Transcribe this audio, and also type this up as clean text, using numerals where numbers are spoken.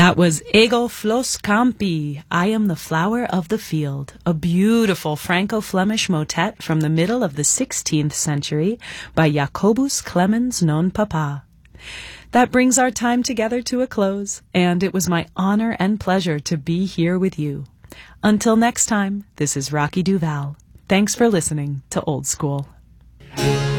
That was Ego Flos Campi, I Am the Flower of the Field, a beautiful Franco-Flemish motet from the middle of the 16th century by Jacobus Clemens non Papa. That brings our time together to a close, and it was my honor and pleasure to be here with you. Until next time, this is Rocky Duval. Thanks for listening to Old School.